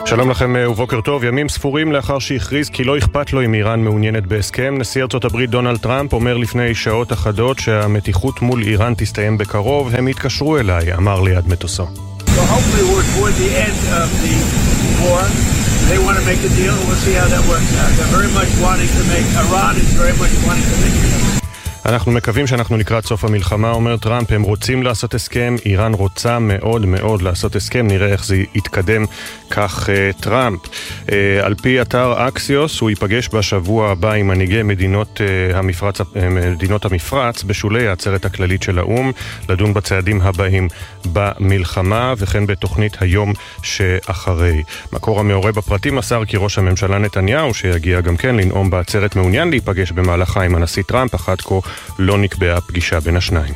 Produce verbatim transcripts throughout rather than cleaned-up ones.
שלום לכם ובוקר טוב. ימים ספורים לאחר שהכריז כי לא אכפת לו אם איראן מעוניינת בהסכם, נשיא ארצות הברית דונלד טראמפ אומר לפני שעות אחדות שהמתיחות מול איראן תסתיים בקרוב. הם יתקשרו אליי, אמר ליד מטוסו. So hopefully we're toward the end of the war. They want to make a deal. We'll see how that works out. They're very much wanting to make, Iran is very much wanting to make a deal. אנחנו מקווים שאנחנו לקראת סוף המלחמה, אומר טראמפ. הם רוצים לעשות הסכם, איראן רוצה מאוד מאוד לעשות הסכם, נראה איך זה יתקדם, כך uh, טראמפ. Uh, על פי אתר אקסיוס, הוא ייפגש בשבוע הבא עם מנהיגי מדינות, uh, המפרץ, uh, מדינות המפרץ בשולי העצרת הכללית של האום, לדון בצעדים הבאים במלחמה וכן בתוכנית היום שאחרי. מקור המעורה בפרטים מסר כי ראש הממשלה נתניהו, שיגיע גם כן לנאום בעצרת, מעוניין להיפגש במהלכה עם הנשיא טראמפ, אחת כה לא נקבעה פגישה בין השניים.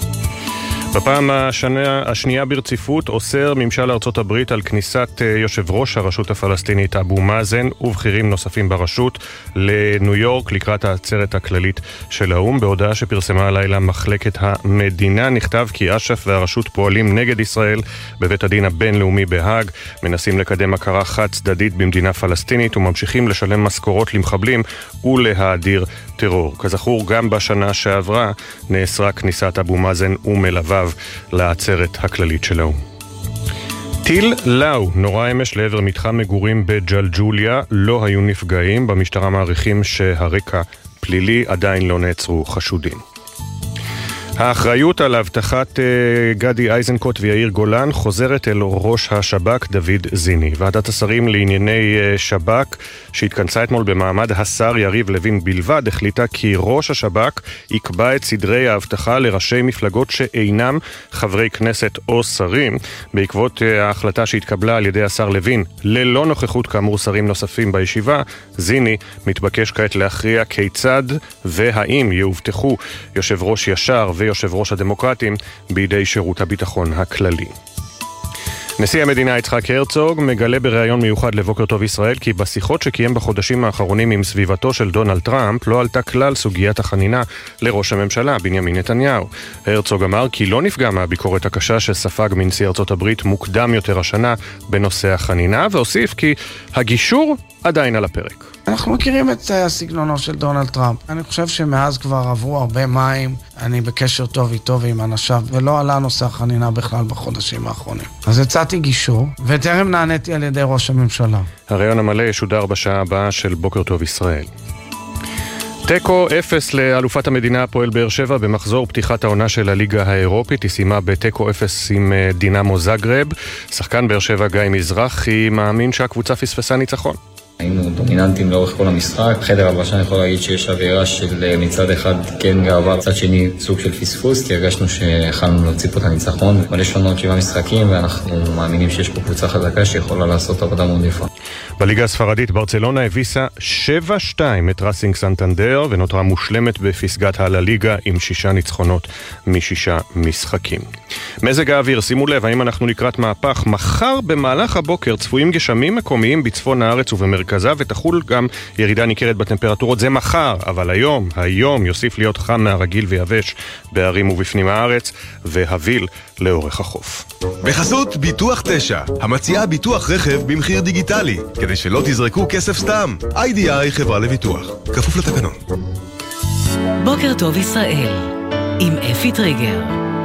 בפעם השנה, השנייה ברציפות אוסר ממשל ארצות הברית על כניסת יושב ראש הרשות הפלסטינית אבו מאזן ובכירים נוספים ברשות לניו יורק לקראת העצרת הכללית של האום. בהודעה שפרסמה הלילה מחלקת המדינה נכתב כי אש"ף והרשות פועלים נגד ישראל בבית הדין הבינלאומי בהאג, מנסים לקדם הכרה חד צדדית במדינה פלסטינית וממשיכים לשלם משכורות למחבלים ולהאדיר טרור. כזכור, גם בשנה שעברה נאסרה כניסת אבו מאזן ומלוויו לעצרת הכללית שלו. טיל לאו נורא אמש לעבר מתחם מגורים בג'לג'וליה, לא היו נפגעים. במשטרה מעריכים שהרקע פלילי, עדיין לא נעצרו חשודים. האחריות על הבטחת גדי איזנקוט ויאיר גולן חוזרת אל ראש השב"כ דוד זיני. ועדת השרים לענייני שב"כ שהתכנסה אתמול במעמד השר יריב לוין בלבד החליטה כי ראש השב"כ יקבע את סדרי ההבטחה לראשי מפלגות שאינם חברי כנסת או שרים. בעקבות ההחלטה שהתקבלה על ידי השר לוין ללא נוכחות כאמור שרים נוספים בישיבה, זיני מתבקש כעת להכריע כיצד והאם יאובטחו יושב ראש ישר ו יושב ראש הדמוקרטים בידי שירות הביטחון הכללי. נשיא המדינה יצחק הרצוג מגלה בריאיון מיוחד לבוקר טוב ישראל כי בשיחות שקיים בחודשים האחרונים עם סביבתו של דונלד טראמפ לא עלתה כלל סוגיית החנינה לראש הממשלה בנימין נתניהו. הרצוג אמר כי לא נפגע מהביקורת הקשה שספג מנשיא ארצות הברית מוקדם יותר השנה בנושא החנינה, והוסיף כי הגישור עדיין על הפרק. אנחנו מכירים את הסגנונו של דונלד טראמפ. אני חושב שמאז כבר עברו הרבה מים, אני בקשר טוב איתו ועם אנשיו, ולא עלה נושא החנינה בכלל בחודשים האחרונים. אז הצעתי גישור, וטרם נעניתי על ידי ראש הממשלה. הרעיון המלא ישודר בשעה הבאה של בוקר טוב ישראל. טקו אפס לאלופת המדינה הפועל באר שבע במחזור פתיחת העונה של הליגה האירופית. היא סיימה בטקו אפס עם דינמו זאגרב. שחקן באר שבע גיא מזרחי מאמין שהקבוצה פספסה ניצחון. היינו דומיננטים לאורך כל המשחק. חדר הלבשה אני יכול להגיד שיש אווירה של מצד אחד כן גאווה, מצד שני סוג של פספוס, כי הרגשנו שיכולנו להוציא פה את הניצחון. מלא שונות שבעה משחקים, ואנחנו מאמינים שיש פה קבוצה חזקה שיכולה לעשות עבודה מאוד יפה. בליגה הספרדית ברצלונה הביסה שבע שתיים את ראסינג סנטנדר ונותרה מושלמת בפסגת הלה ליגה עם שישה ניצחונות משישה משחקים. מזג האוויר, שימו לב, האם אנחנו לקראת מהפך? מחר במהלך הבוקר צפויים גשמים מקומיים בצפון הארץ ובמרכזה, ותחול גם ירידה ניכרת בטמפרטורות. זה מחר, אבל היום, היום יוסיף להיות חם מהרגיל ויבש בערים ובפנים הארץ, והביל לאורך החוף. בחסות ביטוח תשע, המציעה ביטוח רכב במחיר דיגיטלי, כדי שלא תזרקו כסף סתם. איי די איי חברה לביטוח, כפוף לתקנון. בוקר טוב ישראל, עם אפי טריגר.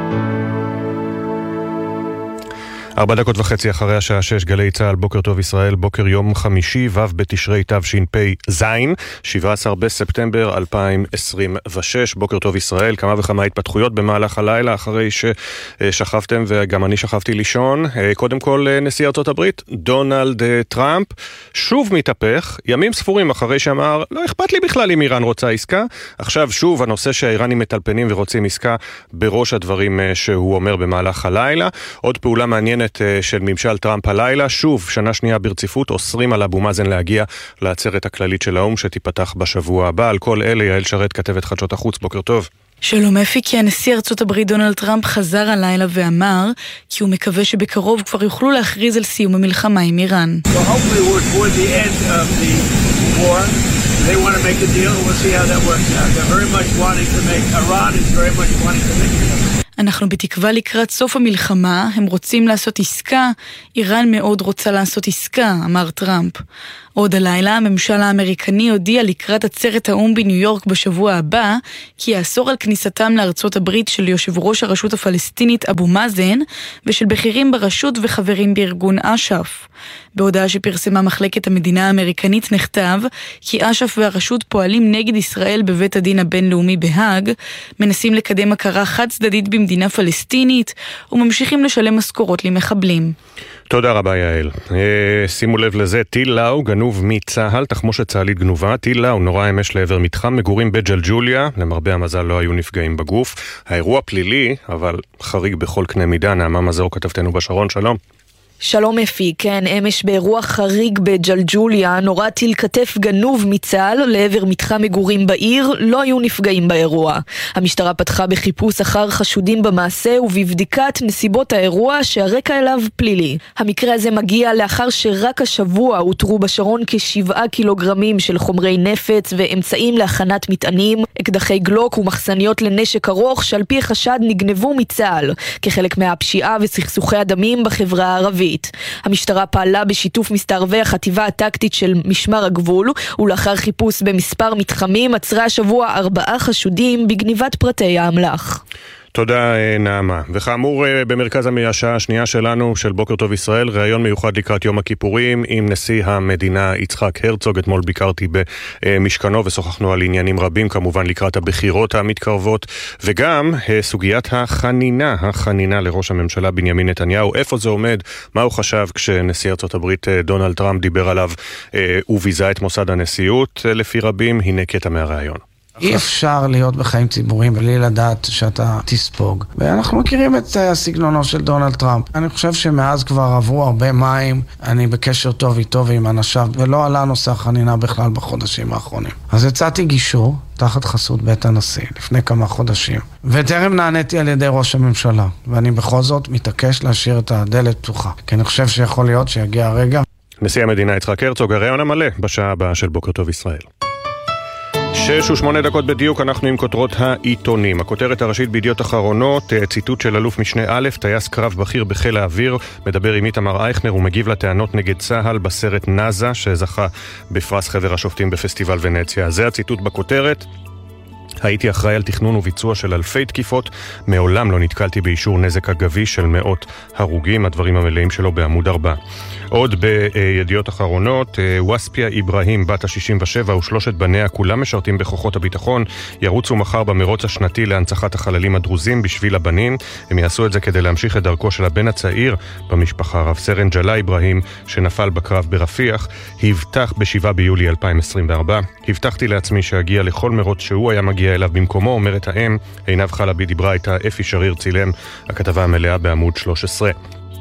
ארבע דקות וחצי אחרי השעה שש, גלי צהל, בוקר טוב ישראל, בוקר יום חמישי, ו' בתשרי תשפ"ז, שבעה עשר בספטמבר אלפיים עשרים ושש. בוקר טוב ישראל, כמה וכמה התפתחויות במהלך הלילה אחרי ששכבתם וגם אני שכבתי לישון. קודם כל, נשיא ארצות הברית דונלד טראמפ שוב מתהפך, ימים ספורים אחרי שאמר לא אכפת לי בכלל אם איראן רוצה עסקה. עכשיו שוב הנושא שהאיראנים מטלפנים ורוצים עסקה בראש הדברים שהוא אומר במהלך הלילה. עוד פעולה מעניינת של ממשל טראמפ הלילה, שוב שנה שנייה ברציפות אוסרים על אבו מאזן להגיע לעצרת הכללית של האום שתיפתח בשבוע הבא. על כל אלה יעל שרת, כתבת חדשות החוץ, בוקר טוב. שלום אפי, כי הנשיא ארצות הברית דונלד טראמפ חזר הלילה ואמר כי הוא מקווה שבקרוב כבר יוכלו להכריז על סיום המלחמה עם איראן. So hopefully we're toward the end of the war. They want to make a deal. We'll see how that works out. They're very much wanting to make, Iran is very much wanting to make a deal. אנחנו בתקווה לקראת סוף המלחמה, הם רוצים לעשות עסקה, איראן מאוד רוצה לעשות עסקה, אמר טראמפ. עוד הלילה הממשל האמריקני הודיע לקראת עצרת האום בניו יורק בשבוע הבא, כי יאסור על כניסתם לארצות הברית של יושב ראש הרשות הפלסטינית אבו מאזן, ושל בכירים ברשות וחברים בארגון אש"ף. בהודעה שפרסמה מחלקת המדינה האמריקנית נכתב, כי אש"ף והרשות פועלים נגד ישראל בבית הדין הבינלאומי בהאג, מנסים לקדם הכרה חד צדדית במדינה פלסטינית, וממשיכים לשלם משכורות למחבלים. תודה רבה יעל. אה, שימו לב לזה, טיל לאו גנוב מצהל, תחמושת צהלית גנובה. טיל לאו נורא אמש לעבר מתחם מגורים בג'לג'וליה, למרבה המזל לא היו נפגעים בגוף. האירוע פלילי, אבל חריג בכל קנה מידה. נעמה מזור כתבתנו בשרון, שלום. שלום אפי, כן, אמש באירוע חריג בג'לג'וליה נורא טיל כתף גנוב מצה"ל לעבר מתחם מגורים בעיר, לא היו נפגעים באירוע. המשטרה פתחה בחיפוש אחר חשודים במעשה ובבדיקת נסיבות האירוע שהרקע אליו פלילי. המקרה הזה מגיע לאחר שרק השבוע הותרו בשרון כשבעה קילוגרמים של חומרי נפץ ואמצעים להכנת מטענים, אקדחי גלוק ומחסניות לנשק ארוך שעל פי חשד נגנבו מצה"ל, כחלק מהפשיעה וסכסוכי הדמים בחברה הערבית. המשטרה פעלה בשיתוף מסתערבי החטיבה הטקטית של משמר הגבול, ולאחר חיפוש במספר מתחמים עצרה השבוע ארבעה חשודים בגניבת פרטי האמל"ח. תודה נעמה. וכאמור במרכז השעה השנייה שלנו של בוקר טוב ישראל, ראיון מיוחד לקראת יום הכיפורים עם נשיא המדינה יצחק הרצוג. אתמול ביקרתי במשכנו ושוחחנו על עניינים רבים, כמובן לקראת הבחירות המתקרבות, וגם סוגיית החנינה, החנינה לראש הממשלה בנימין נתניהו. איפה זה עומד? מה הוא חשב כשנשיא ארצות הברית דונלד טראמפ דיבר עליו וביזה את מוסד הנשיאות לפי רבים? הנה קטע מהראיון. אי אפשר להיות בחיים ציבוריים בלי לדעת שאתה תספוג. ואנחנו מכירים את הסגנונו של דונלד טראמפ. אני חושב שמאז כבר עברו הרבה מים, אני בקשר טוב איתו ועם אנשיו, ולא עלה נושא החנינה בכלל בחודשים האחרונים. אז הצעתי גישור תחת חסות בית הנשיא לפני כמה חודשים, וטרם נעניתי על ידי ראש הממשלה, ואני בכל זאת מתעקש להשאיר את הדלת פתוחה, כי אני חושב שיכול להיות שיגיע הרגע. נשיא המדינה יצחק הרצוג, הראיון המלא בשעה הבאה של בוקר טוב ישראל. שש ושמונה דקות בדיוק, אנחנו עם כותרות העיתונים. הכותרת הראשית בידיעות אחרונות, ציטוט של אלוף משנה א', טייס קרב בכיר בחיל האוויר, מדבר עם איתמר אייכנר ומגיב לטענות נגד צה"ל בסרט נאזה, שזכה בפרס חבר השופטים בפסטיבל ונציה. זה הציטוט בכותרת. הייתי אחראי על תכנון וביצוע של אלפי תקיפות, מעולם לא נתקלתי באישור נזק אגבי של מאות הרוגים, הדברים המלאים שלו בעמוד ארבע. עוד בידיעות אחרונות, וספיה איברהים, בת ה-שישים ושבע ושלושת בניה, כולם משרתים בכוחות הביטחון, ירוצו מחר במרוץ השנתי להנצחת החללים הדרוזים בשביל הבנים. הם יעשו את זה כדי להמשיך את דרכו של הבן הצעיר במשפחה, רב סרן ג'לה איברהים, שנפל בקרב ברפיח. הבטח ב-שבעה ביולי אלפיים עשרים וארבע, הבטחתי לעצמי שהגיע לכל מרוץ שהוא היה מגיע אליו במקומו, אומרת האם. עינב חלבי דיברה איתה, אפי שריר צילם, הכתבה המלאה בעמוד שלוש עשרה.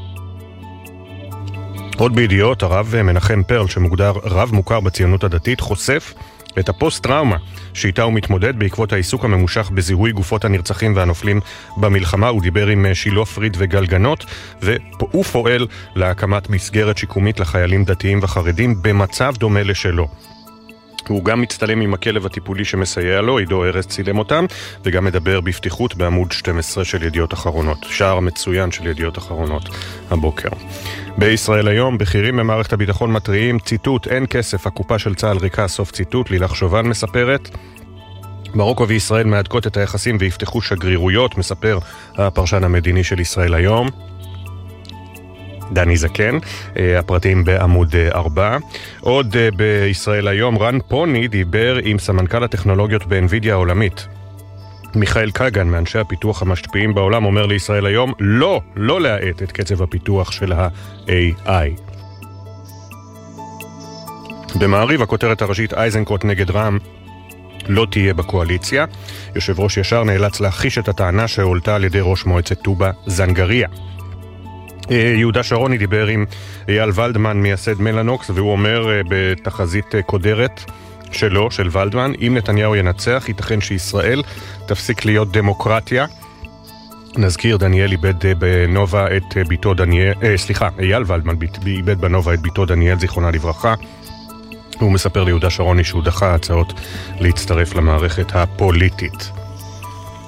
עוד בידיעות, הרב מנחם פרל, שמוגדר רב מוכר בציונות הדתית, חושף את הפוסט-טראומה שאיתה הוא מתמודד בעקבות העיסוק הממושך בזיהוי גופות הנרצחים והנופלים במלחמה. הוא דיבר עם שילה פריד וגל גנות, והוא פועל להקמת מסגרת שיקומית לחיילים דתיים וחרדים במצב דומה לשלו. הוא גם מצטלם עם הכלב הטיפולי שמסייע לו, עידו ארז צילם אותם, וגם מדבר בפתיחות בעמוד שתים עשרה של ידיעות אחרונות. שער מצוין של ידיעות אחרונות הבוקר. בישראל היום, בכירים במערכת הביטחון מטריעים, ציטוט, אין כסף, הקופה של צה"ל ריקה, סוף ציטוט. לילך שובל מספרת, מרוקו וישראל מהדקות את היחסים ויפתחו שגרירויות, מספר הפרשן המדיני של ישראל היום. דני זקן, הפרטים בעמוד ארבע. עוד בישראל היום, רן פוני דיבר עם סמנכ"ל הטכנולוגיות באנווידיה העולמית. מיכאל קגן, מאנשי הפיתוח המשפיעים בעולם, אומר לישראל היום, לא, לא להאט את קצב הפיתוח של ה-איי איי. במעריב, הכותרת הראשית, אייזנקוט נגד רע"מ לא תהיה בקואליציה. יושב ראש ישר נאלץ להכחיש את הטענה שהועלתה על ידי ראש מועצת טובה זנגריה. יהודה שרוני דיבר עם אייל ולדמן מייסד מלנוקס, והוא אומר בתחזית קודרת שלו, של ולדמן, אם נתניהו ינצח, ייתכן שישראל תפסיק להיות דמוקרטיה. נזכיר, דניאל איבד בנובה את ביתו דניאל, אה, סליחה, אייל ולדמן איבד בנובה את ביתו דניאל, זיכרונה לברכה. הוא מספר ליהודה שרוני שהוא דחה הצעות להצטרף למערכת הפוליטית.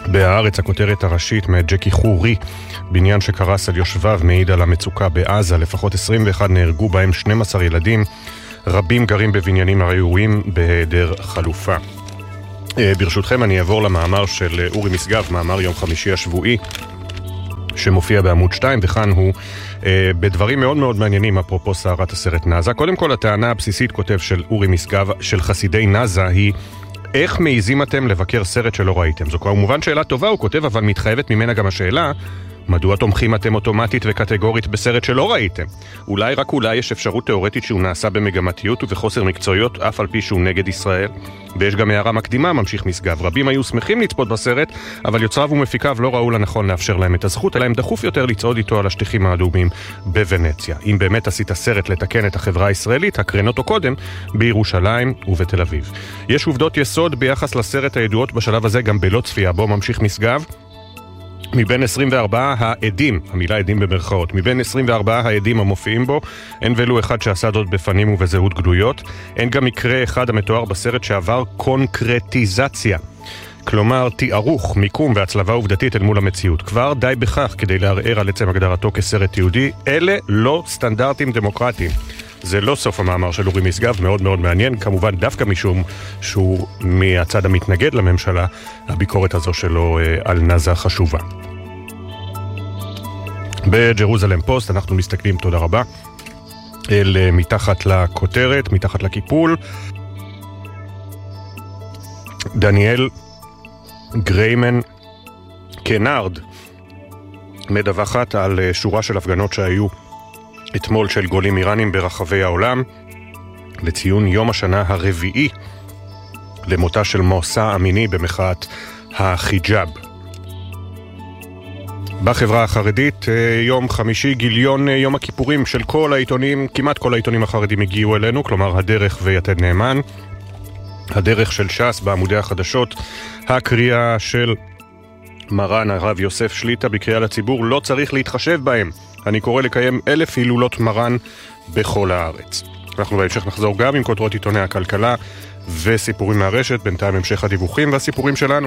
בהארץ הכותרת הראשית מג'קי חורי, בניין שקרס על יושביו מעיד על המצוקה בעזה, לפחות עשרים ואחד נהרגו, בהם שנים עשר ילדים, רבים גרים בבניינים הראויים בהיעדר חלופה. ברשותכם אני אעבור למאמר של אורי משגב, מאמר יום חמישי השבועי, שמופיע בעמוד שתיים, וכאן הוא אה, בדברים מאוד מאוד מעניינים אפרופו סערת הסרט נאזה. קודם כל, הטענה הבסיסית, כותב של אורי משגב, של חסידי נאזה, היא איך מעיזים אתם לבקר סרט שלא ראיתם? זו כמובן שאלה טובה, הוא כותב, אבל מתחייבת ממנה גם השאלה, מדוע תומכים אתם אוטומטית וקטגורית בסרט שלא ראיתם? אולי רק אולי יש אפשרות תיאורטית שהוא נעשה במגמתיות ובחוסר מקצועיות, אף על פי שהוא נגד ישראל. ויש גם הערה מקדימה, ממשיך משגב. רבים היו שמחים לצפות בסרט, אבל יוצריו ומפיקיו לא ראו לנכון לאפשר להם את הזכות, אלא הם דחוף יותר לצעוד איתו על השטיחים האדומים בוונציה. אם באמת עשית סרט לתקן את החברה הישראלית, הקרן אותו קודם בירושלים ובתל אביב. יש עובדות יסוד ביחס לסרט הידועות בשלב הזה גם בלא צפייה בו, ממשיך משגב. מבין עשרים וארבעה העדים, המילה עדים במרכאות, מבין עשרים וארבעה העדים המופיעים בו, אין ולו אחד שעשה זאת בפנים ובזהות גלויות. אין גם מקרה אחד המתואר בסרט שעבר קונקרטיזציה. כלומר, תיארוך, מיקום והצלבה עובדתית אל מול המציאות. כבר די בכך כדי לערער על עצם הגדרתו כסרט יהודי. אלה לא סטנדרטים דמוקרטיים. זה לא סוף המאמר של אורי משגב, מאוד מאוד מעניין, כמובן דווקא משום שהוא מהצד המתנגד לממשלה, הביקורת הזו שלו על נאזה חשובה. בג'רוזלם פוסט אנחנו מסתכלים, תודה רבה, אל מתחת לכותרת, מתחת לקיפול. דניאל גריימן קנארד מדווחת על שורה של הפגנות שהיו אתמול של גולים איראנים ברחבי העולם לציון יום השנה הרביעי למותה של מוסא אמיני במחאת החיג'אב. בחברה החרדית, יום חמישי, גיליון יום הכיפורים של כל העיתונים, כמעט כל העיתונים החרדים הגיעו אלינו, כלומר הדרך ויתד נאמן, הדרך של ש"ס בעמודי החדשות, הקריאה של מרן הרב יוסף שליטה בקריאה לציבור, לא צריך להתחשב בהם. אני קורא לקיים אלף הילולות מרן בכל הארץ. אנחנו בהמשך נחזור גם עם כותרות עיתוני הכלכלה וסיפורים מהרשת, בינתיים המשך הדיווחים והסיפורים שלנו.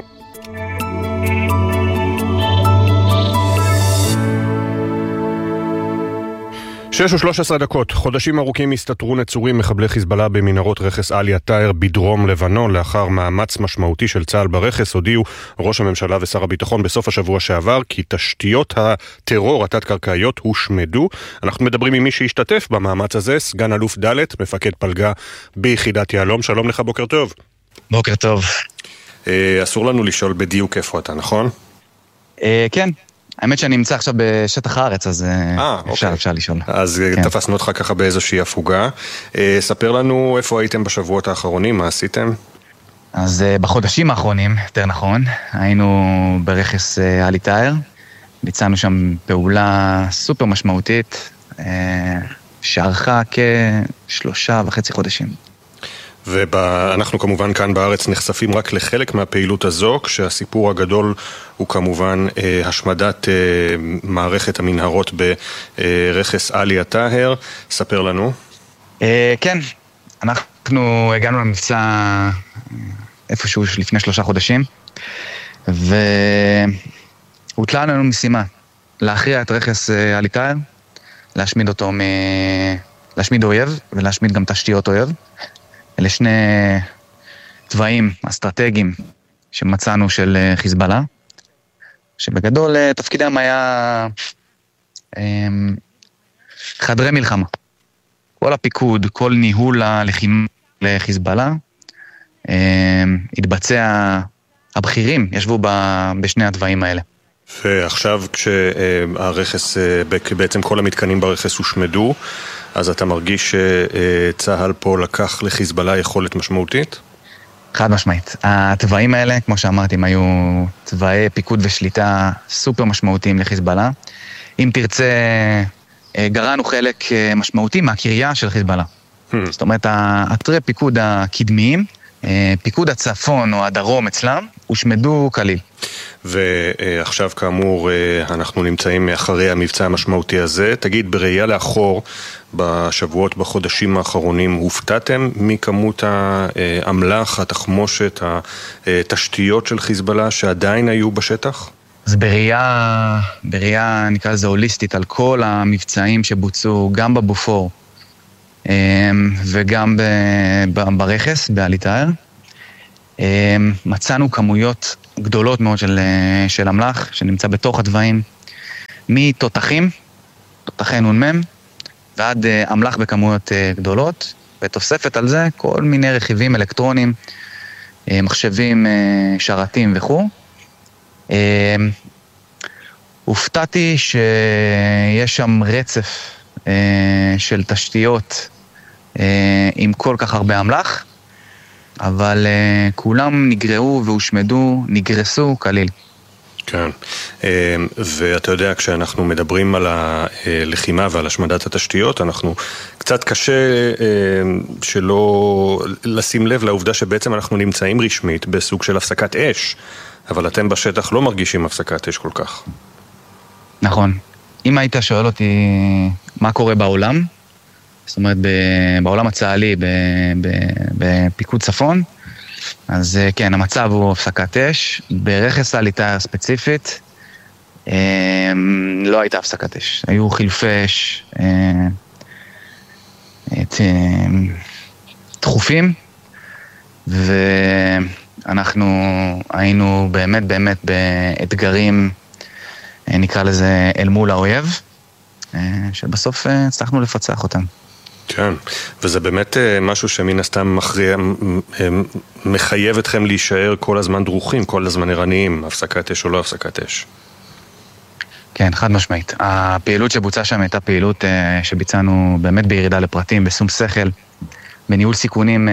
שש ושלוש עשרה דקות, חודשים ארוכים הסתתרו נצורים מחבלי חיזבאללה במנהרות רכס עלי א-טאהר בדרום לבנון. לאחר מאמץ משמעותי של צה"ל ברכס הודיעו ראש הממשלה ושר הביטחון בסוף השבוע שעבר כי תשתיות הטרור התת-קרקעיות הושמדו. אנחנו מדברים עם מי שהשתתף במאמץ הזה, סגן אלוף ד' מפקד פלגה ביחידת יהלום. שלום לך, בוקר טוב. בוקר טוב. אה, אסור לנו לשאול בדיוק איפה אתה, נכון? אה, כן. האמת שאני נמצא עכשיו בשטח הארץ, אז 아, אפשר, אוקיי. אפשר לשאול. אז כן. תפסנו אותך ככה באיזושהי הפוגה. ספר לנו איפה הייתם בשבועות האחרונים, מה עשיתם? אז בחודשים האחרונים, יותר נכון, היינו ברכס עלי א-טאהר, ביצענו שם פעולה סופר משמעותית, שארכה כשלושה וחצי חודשים. ואנחנו כמובן כאן בארץ נחשפים רק לחלק מהפעילות הזו, כשהסיפור הגדול הוא כמובן אה, השמדת אה, מערכת המנהרות ברכס עלי א-טאהר. ספר לנו. אה, כן, אנחנו הגענו למבצע איפשהו לפני שלושה חודשים, והוטלה לנו משימה להכריע את רכס עלי א-טאהר, להשמיד אותו, מ... להשמיד אויב ולהשמיד גם תשתיות אויב. אלה שני צבעים אסטרטגיים שמצאנו של חיזבאללה, שבגדול תפקידם היה חדרי מלחמה. כל הפיקוד, כל ניהול הלחימה לחיזבאללה, התבצע, הבכירים ישבו בשני הדברים האלה. ועכשיו כשהרכס, בעצם כל המתקנים ברכס הושמדו, אז אתה מרגיש שצהל פה לקח לחיזבאללה יכולת משמעותית? חד משמעית. התוואים האלה, כמו שאמרתי, הם היו תוואי פיקוד ושליטה סופר משמעותיים לחיזבאללה. אם תרצה, גרענו חלק משמעותי מהקריה של חיזבאללה. Hmm. זאת אומרת, האתרי פיקוד הקדמיים, פיקוד הצפון או הדרום אצלם, הושמדו כליל. ועכשיו כאמור אנחנו נמצאים מאחרי המבצע המשמעותי הזה. תגיד, בראייה לאחור, בשבועות, בחודשים האחרונים, הופתעתם מכמות האמל"ח, התחמושת, התשתיות של חיזבאללה שעדיין היו בשטח? אז בראייה, בראייה נקרא לזה הוליסטית על כל המבצעים שבוצעו גם בבופור וגם ברכס, באליטאר, מצאנו כמויות גדולות מאוד של, של אמל"ח שנמצא בתוך הדברים, מתותחים, תותחי נ"מ, ועד אמל"ח בכמויות גדולות, ותוספת על זה כל מיני רכיבים אלקטרונים, מחשבים, שרתים וכו'. הופתעתי שיש שם רצף של תשתיות עם כל כך הרבה אמל"ח, אבל כולם נגרעו והושמדו, נגרסו כליל. כן, ואתה יודע, כשאנחנו מדברים על הלחימה ועל השמדת התשתיות, אנחנו קצת קשה שלא לשים לב לעובדה שבעצם אנחנו נמצאים רשמית בסוג של הפסקת אש, אבל אתם בשטח לא מרגישים הפסקת אש כל כך. נכון. אם היית שואל אותי מה קורה בעולם, זאת אומרת בעולם הצה"לי, בפיקוד צפון, אז כן, המצב הוא הפסקת אש. ברכס האליטאר ספציפית לא הייתה הפסקת אש. היו חילופי אש דחופים, ואנחנו היינו באמת באמת באתגרים, נקרא לזה אל מול האויב, שבסוף הצלחנו לפצח אותם. כן, וזה באמת משהו שמן הסתם מכריע, מחייב אתכם להישאר כל הזמן דרוכים, כל הזמן ערניים, הפסקת אש או לא הפסקת אש. כן, חד משמעית. הפעילות שבוצעה שם הייתה פעילות שביצענו באמת בירידה לפרטים, בשום שכל, בניהול סיכונים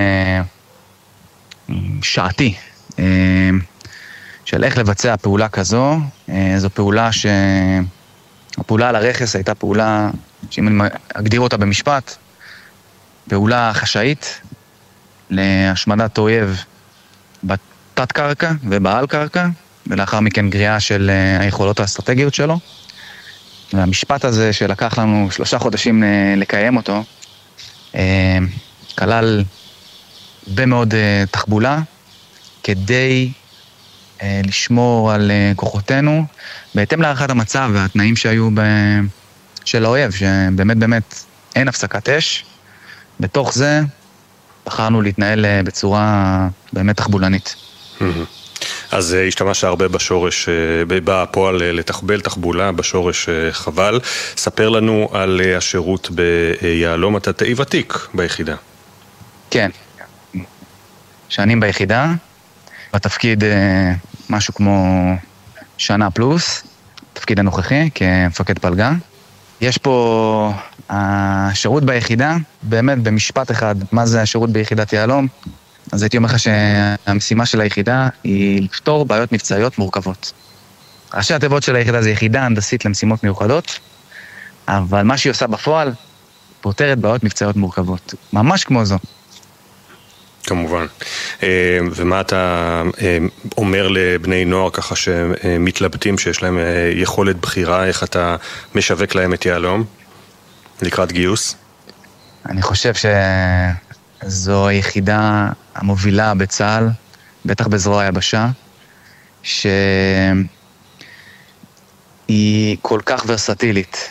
שעתי, של איך לבצע פעולה כזו. זו פעולה ש... הפעולה על הרכס הייתה פעולה, שאם אני אגדיר אותה במשפט, פעולה חשאית להשמדת אויב בתת קרקע ובעל קרקע, ולאחר מכן גריעה של היכולות האסטרטגיות שלו. והמשפט הזה שלקח לנו שלושה חודשים לקיים אותו, כלל במאוד תחבולה, כדי לשמור על כוחותינו, בהתאם להערכת המצב והתנאים שהיו ב... של האויב, שבאמת באמת אין הפסקת אש. בתוך זה בחרנו להתנהל בצורה באמת תחבולנית. אז השתמשת הרבה בשורש, בפועל לתחבל, תחבולה, בשורש חבל. ספר לנו על השירות ביהלום, אתה תאי ותיק ביחידה. כן, שנים ביחידה, בתפקיד משהו כמו שנה פלוס, תפקיד הנוכחי כמפקד פלגה. יש פה השירות ביחידה, באמת במשפט אחד, מה זה השירות ביחידת יהלום? אז הייתי אומר לך שהמשימה של היחידה היא לפתור בעיות מבצעיות מורכבות. ראשי התיבות של היחידה זה יחידה הנדסית למשימות מיוחדות, אבל מה שהיא עושה בפועל, פותרת בעיות מבצעיות מורכבות. ממש כמו זו. כמובן. ומה אתה אומר לבני נוער ככה שמתלבטים, שיש להם יכולת בחירה, איך אתה משווק להם את יהלום לקראת גיוס? אני חושב שזו היחידה המובילה בצה"ל, בטח בזרוע היבשה, שהיא כל כך ורסטילית,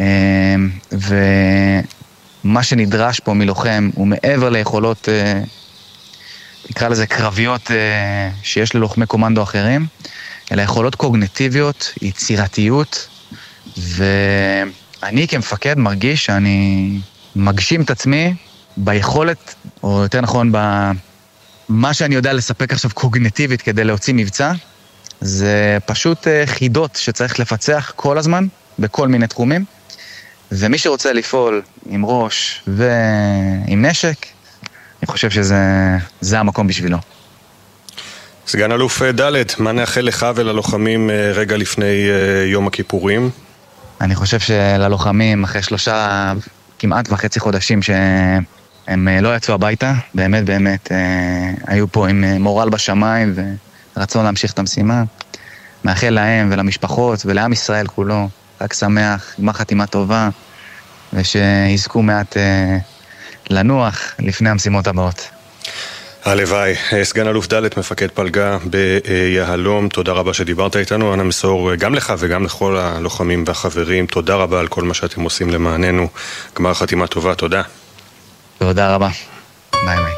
ומה שנדרש פה מלוחם הוא מעבר ליכולות, נקרא לזה קרביות שיש ללוחמי קומנדו אחרים, אלא יכולות קוגניטיביות, יצירתיות, ואני כמפקד מרגיש שאני מגשים את עצמי ביכולת, או יותר נכון, במה שאני יודע לספק עכשיו קוגניטיבית כדי להוציא מבצע, זה פשוט חידות שצריך לפצח כל הזמן, בכל מיני תחומים, ומי שרוצה לפעול עם ראש ועם נשק, אני חושב שזה המקום בשבילו. סגן אלוף ד', מה נאחל לך וללוחמים רגע לפני יום הכיפורים? אני חושב שללוחמים, אחרי שלושה כמעט וחצי חודשים שהם לא יצאו הביתה, באמת באמת היו פה עם מורל בשמיים ורצון להמשיך את המשימה. מאחל להם ולמשפחות ולעם ישראל כולו, רק שמח, גמר חתימה טובה, ושיזכו מעט אה, לנוח לפני המשימות הבאות. הלוואי. סגן אלוף ד' מפקד פלגה ביהלום, תודה רבה שדיברת איתנו. אנא מסור גם לך וגם לכל הלוחמים והחברים, תודה רבה על כל מה שאתם עושים למעננו. גמר חתימה טובה, תודה. תודה רבה. ביי ביי.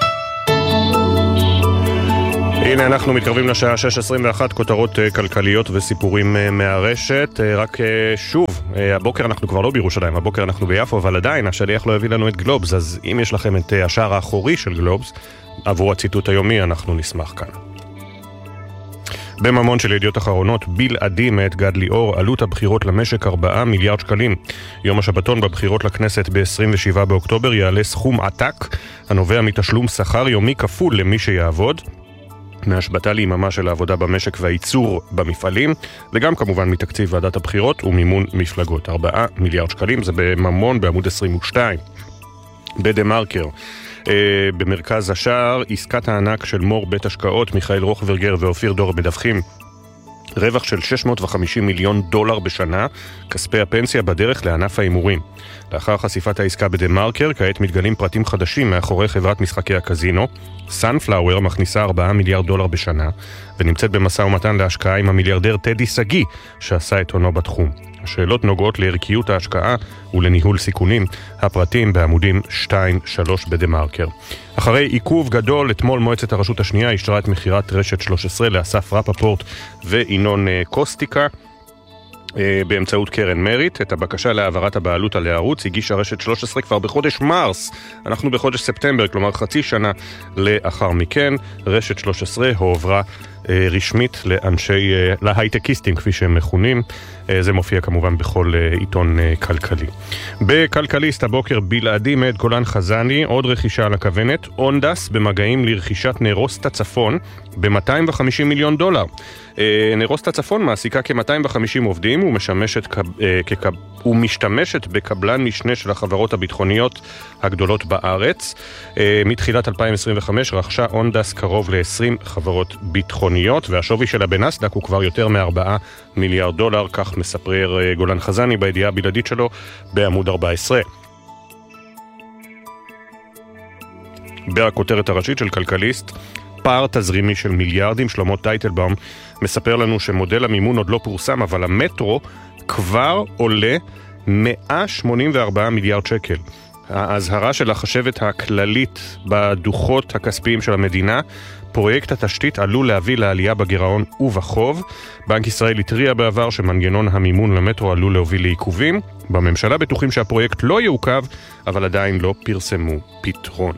הנה אנחנו מתקרבים לשעה שש עשרים ואחת, כותרות כלכליות וסיפורים מהרשת. רק שוב, הבוקר אנחנו כבר לא בירושלים, הבוקר אנחנו ביפו, אבל עדיין השליח לא הביא לנו את גלובס, אז אם יש לכם את השער האחורי של גלובס, עבור הציטוט היומי אנחנו נשמח כאן. בממון של ידיעות אחרונות, בלעדי מאת גד ליאור, עלות הבחירות למשק ארבעה מיליארד שקלים. יום השבתון בבחירות לכנסת ב-עשרים ושבעה באוקטובר יעלה סכום עתק, הנובע מתשלום שכר יומי כפול למי שיעבוד, מהשבתה ליממה של העבודה במשק והייצור במפעלים, וגם כמובן מתקציב ועדת הבחירות ומימון מפלגות. ארבעה מיליארד שקלים, זה בממון בעמוד עשרים ושתיים. בדה מרקר, אה, במרכז השער, עסקת הענק של מור בית השקעות, מיכאל רוחברגר ואופיר דור מדווחים רווח של שש מאות וחמישים מיליון דולר בשנה, כספי הפנסיה בדרך לענף האימורים. לאחר חשיפת העסקה בדה מרקר, כעת מתגלים פרטים חדשים מאחורי חברת משחקי הקזינו. סנפלאואר מכניסה ארבעה מיליארד דולר בשנה, ונמצאת במשא ומתן להשקעה עם המיליארדר טדי סגי, שעשה את הונו בתחום. השאלות נוגעות לערכיות ההשקעה ולניהול סיכונים, הפרטים בעמודים שתיים שלוש בדה מרקר. אחרי עיכוב גדול, אתמול מועצת הרשות השנייה אישרה את מחירת רשת שלוש עשרה לאסף רפפורט ואינון קוסטיקה באמצעות קרן מריט. את הבקשה להעברת הבעלות על הערוץ הגישה רשת שלוש עשרה כבר בחודש מרס. אנחנו בחודש ספטמבר, כלומר חצי שנה לאחר מכן. רשת שלוש עשרה הועברה רשמית לאנשי, להייטקיסטים כפי שהם מכונים. זה מופיע כמובן בכל עיתון כלכלי. בכלכליסט הבוקר, בלעדי מאת גולן חזני, עוד רכישה על הכוונת, אונדס במגעים לרכישת נרוסטה צפון ב-מאתיים וחמישים מיליון דולר. נרוסטה צפון מעסיקה כ-מאתיים וחמישים עובדים ומשמשת, כקב... ומשתמשת בקבלן משנה של החברות הביטחוניות הגדולות בארץ. מתחילת אלפיים עשרים וחמש רכשה אונדס קרוב ל-עשרים חברות ביטחוניות, והשווי שלה בנסדק הוא כבר יותר מ-ארבעה מיליארד דולר, כך מספר גולן חזני בידיעה הבלעדית שלו בעמוד ארבע עשרה. בכותרת הראשית של כלכליסט, פער תזרימי של מיליארדים. שלמה טייטלבאום מספר לנו שמודל המימון עוד לא פורסם, אבל המטרו כבר עולה מאה שמונים וארבעה מיליארד שקל. ההזהרה של החשבת הכללית בדוחות הכספיים של המדינה, פרויקט התשתית עלול להביא לעלייה בגירעון ובחוב. בנק ישראל התריע בעבר שמנגנון המימון למטרו עלול להוביל לעיכובים. בממשלה בטוחים שהפרויקט לא יעוכב, אבל עדיין לא פרסמו פתרון.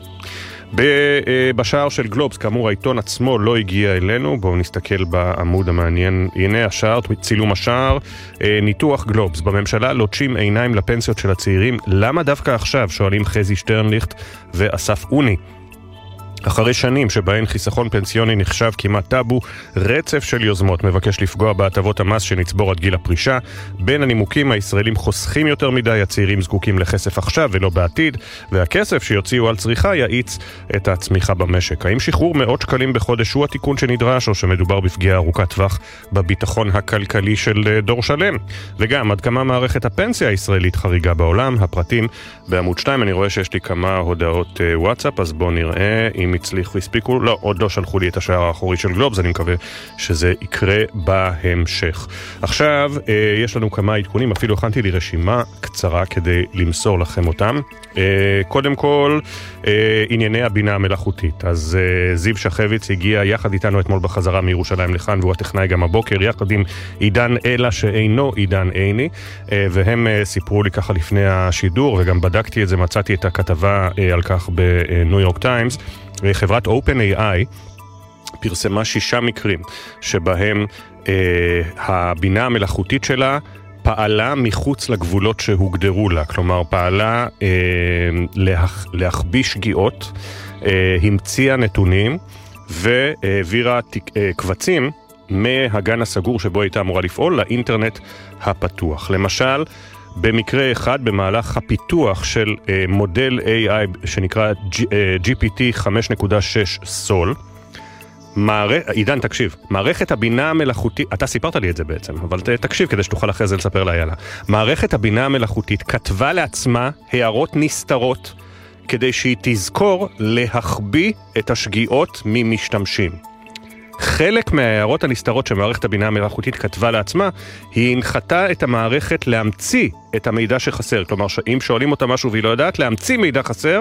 בשער של גלובס, כאמור העיתון עצמו לא הגיע אלינו, בואו נסתכל בעמוד המעניין. הנה השער, צילום השער, ניתוח גלובס. בממשלה לוטשים עיניים לפנסיות של הצעירים, למה דווקא עכשיו? שואלים חזי שטרנליכט ואסף אוני. אחרי שנים שבהן חיסכון פנסיוני נחשב כמעט טאבו, רצף של יוזמות מבקש לפגוע בהטבות המס שנצבור עד גיל הפרישה. בין הנימוקים, הישראלים חוסכים יותר מדי, הצעירים זקוקים לכסף עכשיו ולא בעתיד, והכסף שיוציאו על צריכה יאיץ את הצמיחה במשק. האם שחרור מאות שקלים בחודש הוא התיקון שנדרש, או שמדובר בפגיעה ארוכת טווח בביטחון הכלכלי של דור שלם? וגם, עד כמה מערכת הפנסיה הישראלית חריגה בעולם? הפרטים בעמוד שתיים. אני רואה שיש לי כמה הודעות וואטסאפ, אז בואו נראה אם הצליחו, הספיקו. לא, עוד לא שלחו לי את השער האחורי של גלובס, אני מקווה שזה יקרה בהמשך. עכשיו, אה, יש לנו כמה עדכונים, אפילו הכנתי לי רשימה קצרה כדי למסור לכם אותם. אה, קודם כל, אה, ענייני הבינה המלאכותית. אז אה, זיו שחביץ הגיע יחד איתנו אתמול בחזרה מירושלים לכאן, והוא הטכנאי גם הבוקר, יחד עם עידן אלה שאינו עידן עיני, אה, והם אה, סיפרו לי ככה לפני השידור, וגם בדקתי את זה, מצאתי את הכתבה אה, על כך בניו יורק טיימס. חברת OpenAI פרסמה שישה מקרים שבהם אה, הבינה המלאכותית שלה פעלה מחוץ לגבולות שהוגדרו לה, כלומר פעלה אה, להכ, להכביש שגיאות, אה, המציאה נתונים והעבירה אה, קבצים מהגן הסגור שבו הייתה אמורה לפעול לאינטרנט הפתוח. למשל, במקרה אחד, במהלך הפיתוח של uh, מודל איי איי שנקרא ג'י פי טי חמש נקודה שש סול, עידן, תקשיב, מערכת הבינה המלאכותית, אתה סיפרת לי את זה בעצם, אבל תקשיב כדי שתוכל אחרי זה לספר לאיילה. מערכת הבינה המלאכותית כתבה לעצמה הערות נסתרות, כדי שהיא תזכור להחביא את השגיאות ממשתמשים. חלק מההערות הנסתרות שמערכת הבינה המלאכותית כתבה לעצמה, היא הנחתה את המערכת להמציא את המידע שחסר. כלומר, אם שואלים אותה משהו והיא לא יודעת, להמציא מידע חסר,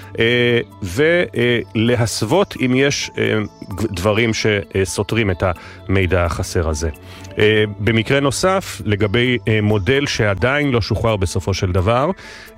ולהסוות אם יש דברים שסותרים את המידע החסר הזה. במקרה נוסף, לגבי מודל שעדיין לא שוחרר בסופו של דבר,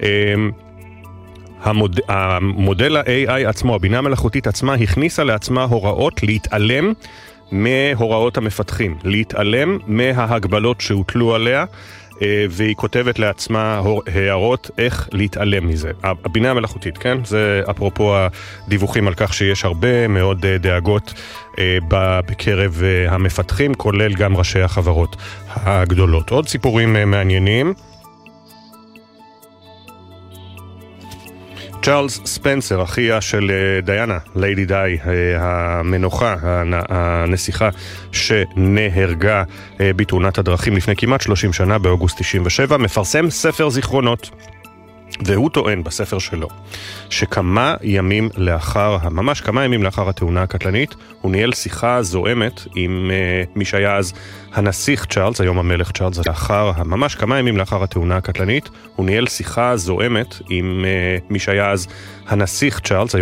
המוד... המודל ה-איי איי עצמו, הבינה המלאכותית עצמה, הכניסה לעצמה הוראות להתעלם מהוראות המפתחים, להתעלם מההגבלות שהוטלו עליה, והיא כותבת לעצמה הערות איך להתעלם מזה. הבינה המלאכותית, כן? זה אפרופו הדיווחים על כך שיש הרבה מאוד דאגות בקרב המפתחים, כולל גם ראשי החברות הגדולות. עוד סיפורים מעניינים. צ'ארלס ספנסר, אחיה של דיאנה, ליידי די, המנוחה, הנסיכה שנהרגה בתאונת הדרכים לפני כמעט שלושים שנה, באוגוסט תשעים ושבע, מפרסם ספר זיכרונות. והוא טוען בספר שלו שכמה ימים לאחר, ממש כמה ימים לאחר התאונה הקטלנית, הוא ניהל שיחה זועמת עם uh, מי שהיה אז הנסיך צ'ארלס, היום המלך צ'ארלס, לאחר, ממש כמה ימים לאחר התאונה הקטלנית, הוא ניהל שיחה זועמת עם uh, מי שהיה אז הנסיך צ'ארלס,